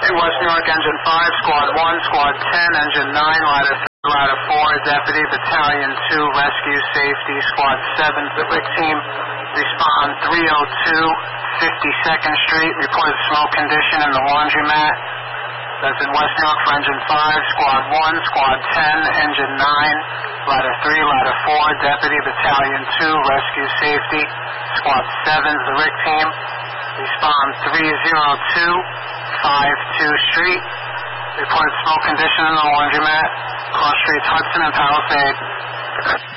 West New York, Engine 5, Squad 1, Squad 10, Engine 9, Ladder 3, Ladder 4, Deputy, Battalion 2, Rescue, Safety, Squad 7, the RIC team, respond 302, 52nd Street, reported smoke condition in the laundromat. That's in West New York for Engine 5, Squad 1, Squad 10, Engine 9, Ladder 3, Ladder 4, Deputy, Battalion 2, Rescue, Safety, Squad 7, the RIC team, respond 302, 52 Street, reported smoke condition in the laundromat, cross streets Hudson and Palisade.